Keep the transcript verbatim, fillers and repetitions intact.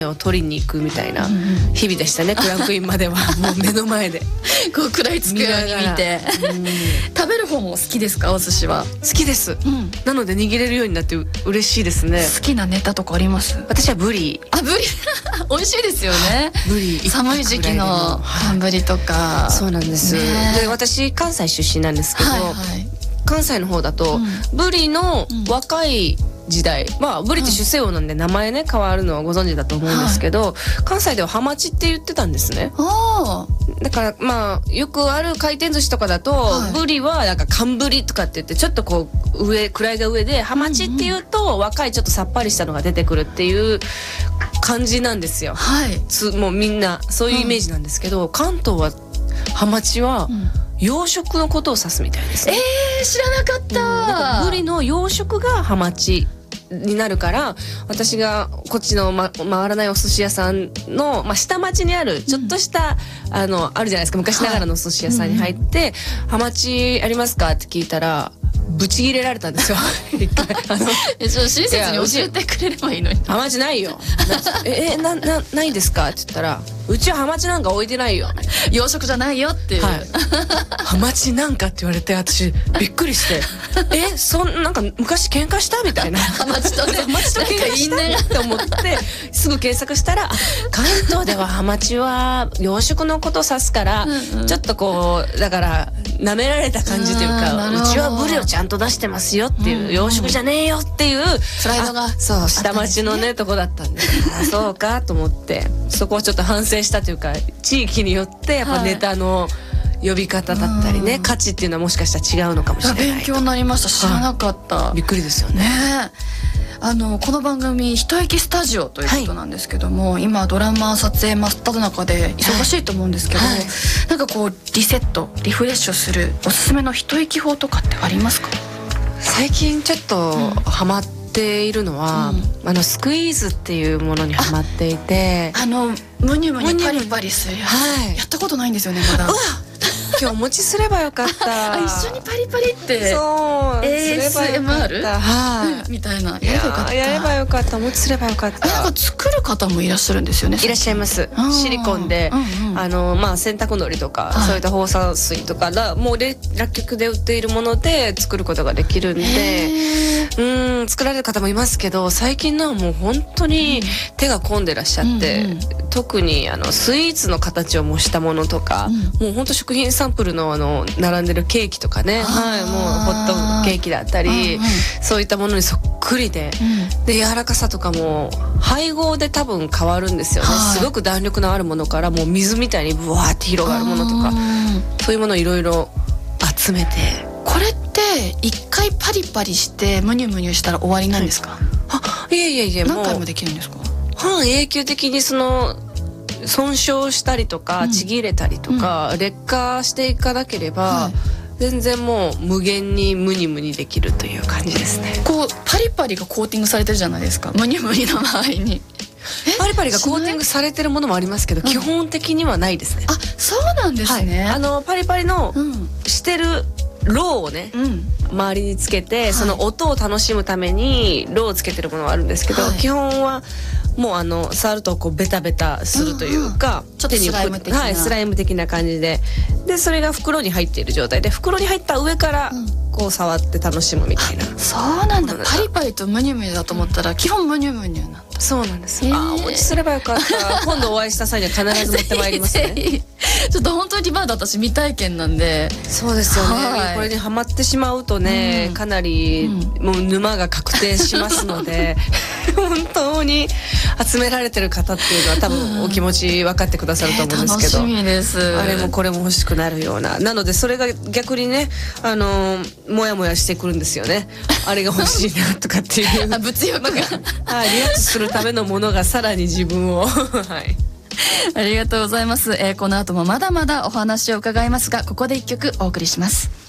を取りに行くみたいな日々でしたね。クランクインまではもう目の前でこう食らいつくように見て食べる方も好きですか？お寿司は好きです、うん、なので握れるようになって嬉しいですね。 好きなネタとかあります？ 私はブリ。 あ、ブリ美味しいですよね。ブリ寒い時期の寒ブリとか、 はい、そうなんです、ね、で私関西出身なんですけど、はいはい、関西の方だと、うん、ブリの若い時代、まあブリって出世魚なんで名前ね変わるのはご存知だと思うんですけど、はい、関西ではハマチって言ってたんですね。あだからまあよくある回転寿司とかだと、はい、ブリはなんか寒ブリとかって言ってちょっとこう上位が上でハマチっていうと、うんうん、若いちょっとさっぱりしたのが出てくるっていう感じなんですよ、はい、つもうみんなそういうイメージなんですけど、うん、関東はハマチは、うん養殖のことを指すみたいですね。 えー、知らなかった、 うん、ブリの養殖がハマチになるから、私がこっちの、ま、回らないお寿司屋さんの、まあ、下町にあるちょっとした、うん、あのあるじゃないですか昔ながらのお寿司屋さんに入って、はいうん、ハマチありますかって聞いたらブチ切れられたんですよ一回あのえちょっと親切に教えてくれればいいのに。 ハマチないよええななないですかって言ったらうちはハマチなんか置いてないよ養殖じゃないよっていう、はい、 ハマチなんかって言われて私びっくりしてえそんなんか昔喧嘩したみたいなハマチとねハマチと喧嘩したって思ってすぐ検索したら関東ではハマチは養殖のことを指すからうん、うん、ちょっとこうだから舐められた感じというかうちはブリをちゃんと出してますよっていう、うんうん、養殖じゃねえよっていうプライドがそう下町のねとこだったんでそうかと思ってそこをちょっと反省したというか地域によってやっぱネタの呼び方だったりね、はい、価値っていうのはもしかしたら違うのかもしれない。 勉強になりました。知らなかった、 はい、びっくりですよね。ねあのこの番組一息スタジオということなんですけども、はい、今ドラマ撮影真っ只中で忙しいと思うんですけど、はい、なんかこうリセットリフレッシュするおすすめの一息法とかってありますか？ 最近ちょっとハマっているのは、うん、あのスクイーズっていうものにハマっていてあ, あのムニュムニュパリパリするやつ、はい、やったことないんですよねまだ。うわ今日お持ちすればよかった一緒にパリパリってそうエーエスエムアールはい、 うん、みたいなやればよかったやればよかったお持ちすればよかった。 なんか作る方もいらっしゃるんですよね。 いらっしゃいます。シリコンで、うんうん、あのまあ洗濯のりとか、はい、そういった放射水とかがもう薬局で売っているもので作ることができるんでうん作られる方もいますけど最近のはもう本当に手が込んでらっしゃって、うんうん、特にあのスイーツの形を模したものとか、うん、もう本当食品サンプルのあの並んでるケーキとかね、はい、もうホットケーキだったり、うんうん、そういったものにそっくりで、うん、で柔らかさとかも配合で多分変わるんですよね、はい、すごく弾力のあるものからもう水みたいにブワーって広がるものとかそういうものをいろいろ集めて。 これって一回パリパリしてムニュムニュしたら終わりなんですか？ あいえいえいえ何回もできるんですか？ 半永久的にその損傷したりとか、うん、ちぎれたりとか、うん、劣化していかなければ、はい、全然もう無限にムニムニできるという感じですね。 こうパリパリがコーティングされてるじゃないですかムニムニの周りにパリパリがコーティングされてるものもありますけど、うん、基本的にはないですね。 あ、そうなんですね、 はい、あのパリパリのしてるローをね、うん、周りにつけて、はい、その音を楽しむためにローをつけてるものはあるんですけど、はい、基本はもうあの触るとこうベタベタするというか、 うんうん、ちょっとスライム的な、 はい、スライム的な感じででそれが袋に入っている状態で袋に入った上からこう触って楽しむみたいな、 うん、そうなんだ。パリパリとムニュムニュだと思ったら基本ムニュムニュなんだ。 そうなんです、えー、あお持ちすればよかった今度お会いした際には必ず持ってまいりますねちょっと本当にまだ私未体験なんで。 そうですよね、はい、これにハマってしまうとね、うん、かなりもう沼が確定しますので、うん、本当に集められてる方っていうのは多分お気持ち分かってくださると思うんですけど、 えー、楽しみです。 あれもこれも欲しくなるようななのでそれが逆にねあのモヤモヤしてくるんですよねあれが欲しいなとかっていうあ物欲がはい、リラックスするためのものがさらに自分をはいありがとうございます、えー、この後もまだまだお話を伺いますがここで一曲お送りします。